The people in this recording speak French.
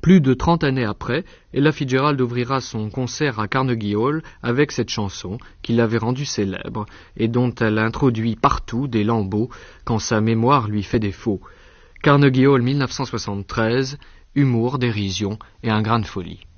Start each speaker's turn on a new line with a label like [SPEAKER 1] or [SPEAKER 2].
[SPEAKER 1] Plus de 30 années après, Ella Fitzgerald ouvrira son concert à Carnegie Hall avec cette chanson qui l'avait rendue célèbre et dont elle introduit partout des lambeaux quand sa mémoire lui fait défaut. Carnegie Hall 1973, humour, dérision et un grain de folie.